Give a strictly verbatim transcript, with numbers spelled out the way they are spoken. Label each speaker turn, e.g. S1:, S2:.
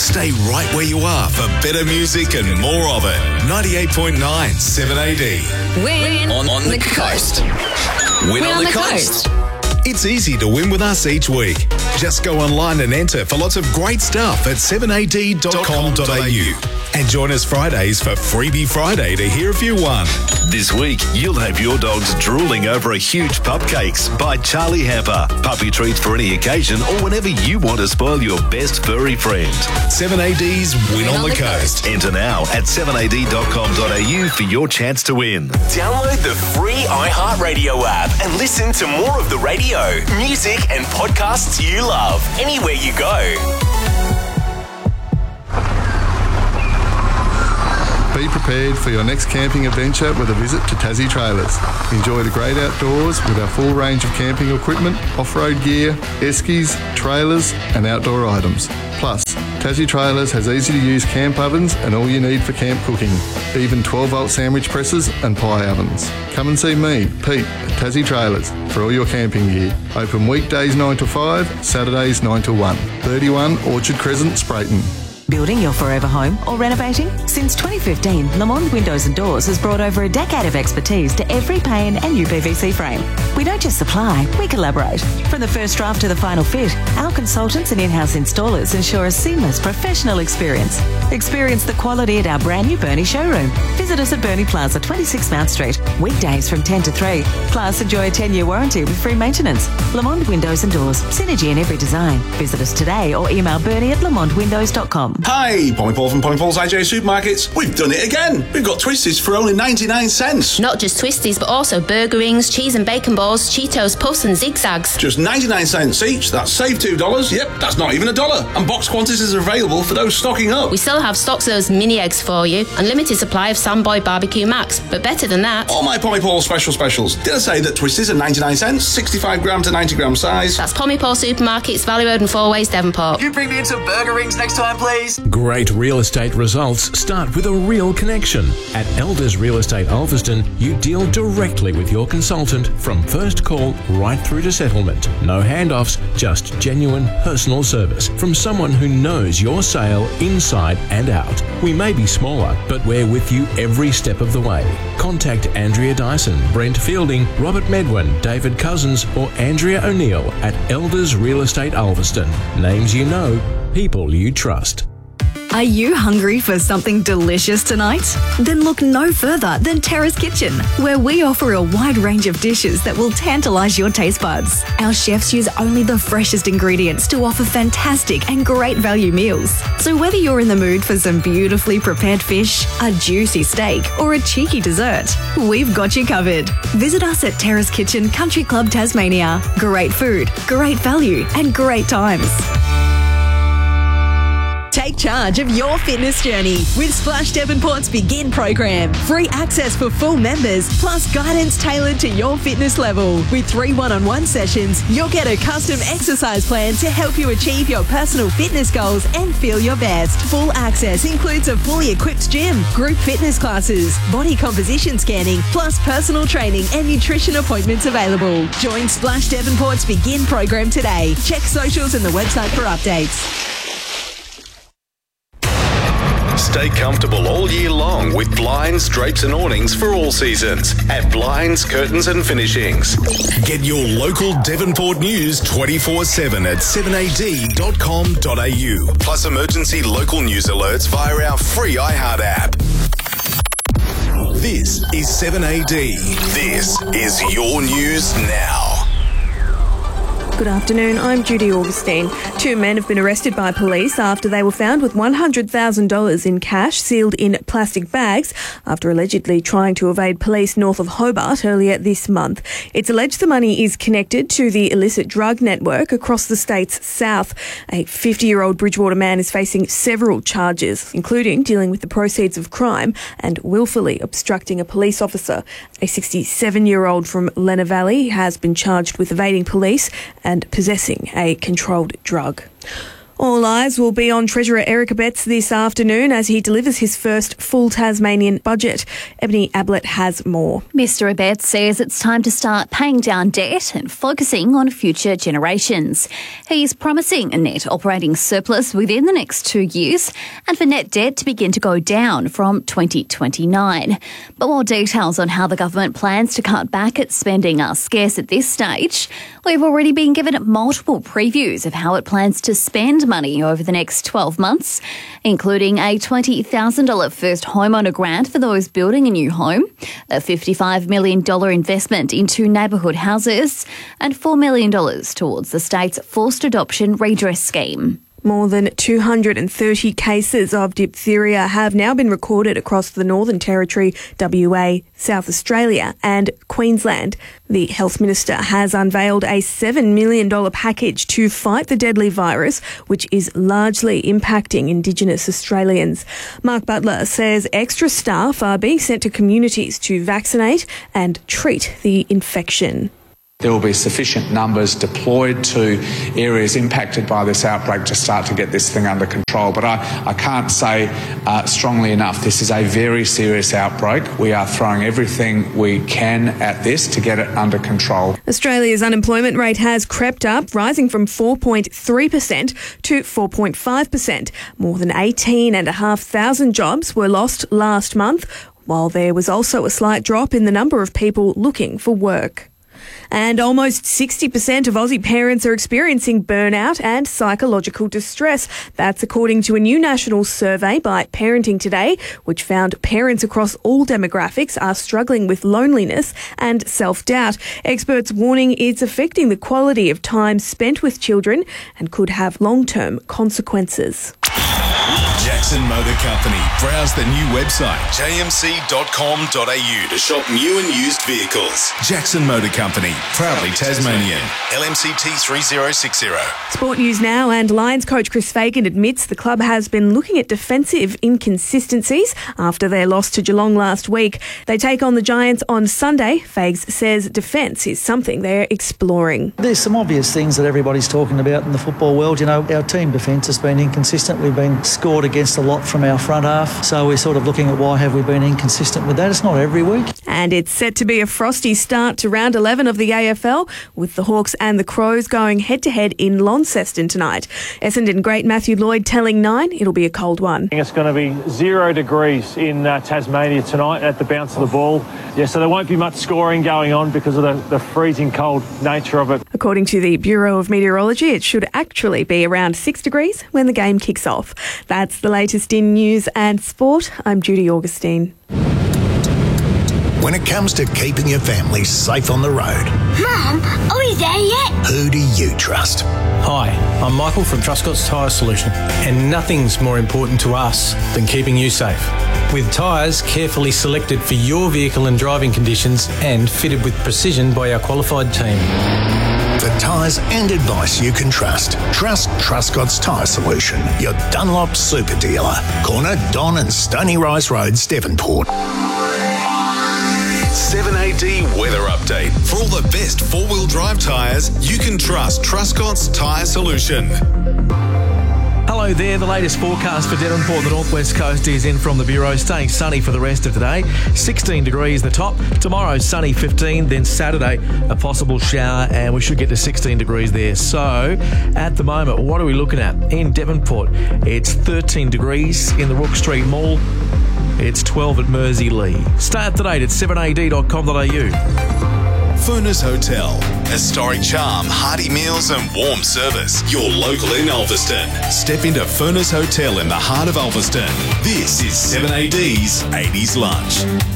S1: Stay right where you are for better music and more of it. ninety-eight point nine seven A D.
S2: Win
S1: on, on the, the coast. coast. Win, Win on, on the, the coast. coast. It's easy to win with us each week. Just go online and enter for lots of great stuff at seven a d dot com dot a u. And join us Fridays for Freebie Friday to hear if you won.
S3: This week, you'll have your dogs drooling over a huge Pupcakes by Charlie Hamper. Puppy treats for any occasion or whenever you want to spoil your best furry friend.
S1: seven A D's Win, Win on, on the, the coast. coast.
S3: Enter now at seven a d dot com dot a u for your chance to win.
S4: Download the free iHeartRadio app and listen to more of the radio, music and podcasts you love anywhere you go.
S5: Be prepared for your next camping adventure with a visit to Tassie Trailers. Enjoy the great outdoors with our full range of camping equipment, off-road gear, eskies, trailers and outdoor items. Plus, Tassie Trailers has easy-to-use camp ovens and all you need for camp cooking, even twelve volt sandwich presses and pie ovens. Come and see me, Pete, at Tassie Trailers for all your camping gear. Open weekdays nine to five, Saturdays nine to one. thirty-one Orchard Crescent, Sprayton.
S6: Building your forever home or renovating? Since twenty fifteen, Lamond Windows and Doors has brought over a decade of expertise to every pane and U P V C frame. We don't just supply, we collaborate. From the first draft to the final fit, our consultants and in-house installers ensure a seamless professional experience. Experience the quality at our brand new Burnie showroom. Visit us at Burnie Plaza, twenty-six Mount Street, weekdays from ten to three. Plus, enjoy a ten-year warranty with free maintenance. Lamond Windows and Doors, synergy in every design. Visit us today or email bernie at lamond windows dot com.
S7: Hi, Pommy Paul from Pommy Paul's I J Supermarkets. We've done it again. We've got Twisties for only ninety-nine cents.
S8: Not just Twisties, but also burger rings, cheese and bacon balls, Cheetos Puffs and Zigzags.
S7: Just ninety-nine cents each. That's save two dollars. Yep, that's not even a dollar. And box quantities are available for those stocking up.
S8: We still have stocks of those mini eggs for you. Unlimited supply of Samboy Barbecue Max. But better than that,
S7: all my Pommy Paul special specials. Did I say that Twisties are ninety-nine cents, sixty-five gram to ninety gram size?
S8: That's Pommy Paul Supermarkets, Valley Road and Four Ways, Devonport.
S9: Can you bring me in some burger rings next time, please?
S10: Great real estate results start with a real connection. At Elders Real Estate Ulverston, you deal directly with your consultant from first call right through to settlement. No handoffs, just genuine personal service from someone who knows your sale inside and out. We may be smaller, but we're with you every step of the way. Contact Andrea Dyson, Brent Fielding, Robert Medwin, David Cousins or Andrea O'Neill at Elders Real Estate Ulverston. Names you know, people you trust.
S11: Are you hungry for something delicious tonight? Then look no further than Terrace Kitchen, where we offer a wide range of dishes that will tantalise your taste buds. Our chefs use only the freshest ingredients to offer fantastic and great value meals. So whether you're in the mood for some beautifully prepared fish, a juicy steak, or a cheeky dessert, we've got you covered. Visit us at Terrace Kitchen Country Club Tasmania. Great food, great value, and great times.
S12: Take charge of your fitness journey with Splash Devonport's Begin program. Free access for full members, plus guidance tailored to your fitness level. With three one-on-one sessions, you'll get a custom exercise plan to help you achieve your personal fitness goals and feel your best. Full access includes a fully equipped gym, group fitness classes, body composition scanning, plus personal training and nutrition appointments available. Join Splash Devonport's Begin program today. Check socials and the website for updates.
S1: Stay comfortable all year long with blinds, drapes and awnings for all seasons at Blinds, Curtains and Finishings. Get your local Devonport news twenty-four seven at seven a d dot com dot a u. Plus emergency local news alerts via our free iHeart app. This is seven A D. This is your news now.
S13: Good afternoon, I'm Judy Augustine. Two men have been arrested by police after they were found with one hundred thousand dollars in cash sealed in plastic bags after allegedly trying to evade police north of Hobart earlier this month. It's alleged the money is connected to the illicit drug network across the state's south. A fifty-year-old Bridgewater man is facing several charges, including dealing with the proceeds of crime and willfully obstructing a police officer. A sixty-seven-year-old from Lenna Valley has been charged with evading police and possessing a controlled drug. All eyes will be on Treasurer Eric Abetz this afternoon as he delivers his first full Tasmanian budget. Ebony Ablett has more.
S2: Mister Abetz says it's time to start paying down debt and focusing on future generations. He's promising a net operating surplus within the next two years and for net debt to begin to go down from twenty twenty-nine. But while details on how the government plans to cut back at spending are scarce at this stage, we've already been given multiple previews of how it plans to spend money over the next twelve months, including a twenty thousand dollars first homeowner grant for those building a new home, a fifty-five million dollars investment into neighbourhood houses, and four million dollars towards the state's forced adoption redress scheme.
S13: More than two hundred thirty cases of diphtheria have now been recorded across the Northern Territory, W A, South Australia and Queensland. The Health Minister has unveiled a seven million dollars package to fight the deadly virus, which is largely impacting Indigenous Australians. Mark Butler says extra staff are being sent to communities to vaccinate and treat the infection.
S14: There will be sufficient numbers deployed to areas impacted by this outbreak to start to get this thing under control. But I, I can't say uh, strongly enough, this is a very serious outbreak. We are throwing everything we can at this to get it under control.
S13: Australia's unemployment rate has crept up, rising from four point three percent to four point five percent. More than eighteen thousand five hundred jobs were lost last month, while there was also a slight drop in the number of people looking for work. And almost sixty percent of Aussie parents are experiencing burnout and psychological distress. That's according to a new national survey by Parenting Today, which found parents across all demographics are struggling with loneliness and self-doubt. Experts warning it's affecting the quality of time spent with children and could have long-term consequences.
S1: Jackson Motor Company. Browse the new website, j m c dot com dot a u, to shop new and used vehicles. Jackson Motor Company, proudly Tasmanian. L M C T three zero six zero.
S13: Sport news now, and Lions coach Chris Fagan admits the club has been looking at defensive inconsistencies after their loss to Geelong last week. They take on the Giants on Sunday. Fags says defence is something they're exploring.
S15: There's some obvious things that everybody's talking about in the football world. You know, our team defence has been inconsistent. We've been scored against a lot from our front half, so we're sort of looking at why have we been inconsistent with that. It's not every week.
S13: And it's set to be a frosty start to round eleven of the A F L, with the Hawks and the Crows going head-to-head in Launceston tonight. Essendon great Matthew Lloyd telling Nine it'll be a cold one.
S16: It's going to be zero degrees in uh, Tasmania tonight at the bounce of the ball. Yeah, so there won't be much scoring going on because of the, the freezing cold nature of it.
S13: According to the Bureau of Meteorology, it should actually be around six degrees when the game kicks off. That's the latest in news and sport. I'm Judy Augustine.
S17: When it comes to keeping your family safe on the road,
S18: Mum, are we there yet?
S17: who do you trust?
S19: Hi, I'm Michael from Truscott's Tyre Solution, and nothing's more important to us than keeping you safe. With tyres carefully selected for your vehicle and driving conditions and fitted with precision by our qualified team.
S17: For tyres and advice you can trust, trust Truscott's Tyre Solution, your Dunlop super dealer. Corner Don and Stony Rise Roads, Devonport.
S1: seven A D weather update. For all the best four-wheel drive tyres, you can trust Truscott's Tyre Solution.
S20: Hello there. The latest forecast for Devonport, the northwest coast, is in from the Bureau. Staying sunny for the rest of today. sixteen degrees the top. Tomorrow, sunny fifteen. Then Saturday, a possible shower, and we should get to sixteen degrees there. So, at the moment, what are we looking at? In Devonport, it's thirteen degrees in the Rook Street Mall. It's twelve at Mersey Lee. Stay up to date at seven a d dot com dot a u.
S1: Furness Hotel. Historic charm, hearty meals and warm service. Your local in Ulverston. Step into Furness Hotel in the heart of Ulverston. This is seven A D's eighties Lunch.